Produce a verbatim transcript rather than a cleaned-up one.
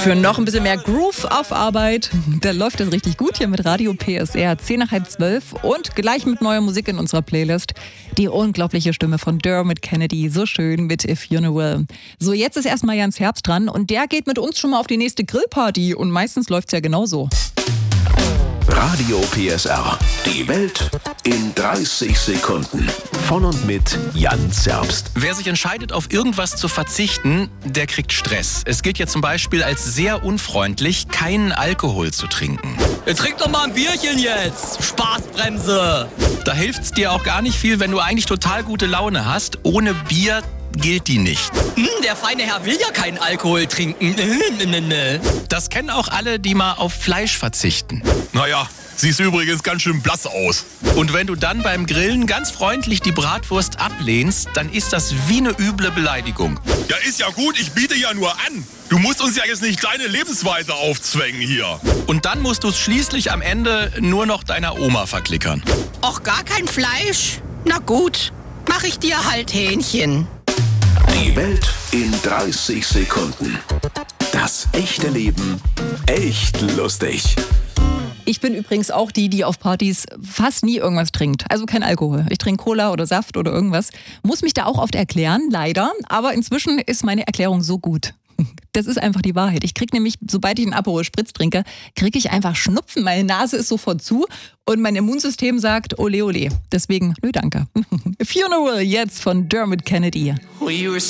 Für noch ein bisschen mehr Groove auf Arbeit, da läuft es richtig gut hier mit Radio P S R, zehn nach halb zwölf und gleich mit neuer Musik in unserer Playlist. Die unglaubliche Stimme von Dermot Kennedy, so schön mit A Funeral. So, jetzt ist erstmal Jans Herbst dran und der geht mit uns schon mal auf die nächste Grillparty und meistens läuft's ja genauso. Radio P S R. Die Welt in dreißig Sekunden. Von und mit Jans Herbst. Wer sich entscheidet, auf irgendwas zu verzichten, der kriegt Stress. Es gilt ja zum Beispiel als sehr unfreundlich, keinen Alkohol zu trinken. Trink doch mal ein Bierchen jetzt. Spaßbremse. Da hilft's dir auch gar nicht viel, wenn du eigentlich total gute Laune hast. Ohne Bier gilt die nicht. Hm, der feine Herr will ja keinen Alkohol trinken. Das kennen auch alle, die mal auf Fleisch verzichten. Naja, siehst übrigens ganz schön blass aus. Und wenn du dann beim Grillen ganz freundlich die Bratwurst ablehnst, dann ist das wie eine üble Beleidigung. Ja, ist ja gut, ich biete ja nur an. Du musst uns ja jetzt nicht deine Lebensweise aufzwängen hier. Und dann musst du es schließlich am Ende nur noch deiner Oma verklickern. Och, gar kein Fleisch? Na gut, mach ich dir halt Hähnchen. Die Welt in dreißig Sekunden. Das echte Leben echt lustig. Ich bin übrigens auch die, die auf Partys fast nie irgendwas trinkt. Also kein Alkohol. Ich trinke Cola oder Saft oder irgendwas. Muss mich da auch oft erklären, leider. Aber inzwischen ist meine Erklärung so gut. Das ist einfach die Wahrheit. Ich kriege nämlich, sobald ich einen Aperol Spritz trinke, kriege ich einfach Schnupfen. Meine Nase ist sofort zu und mein Immunsystem sagt ole ole. Deswegen, nö danke. Funeral jetzt von Dermot Kennedy.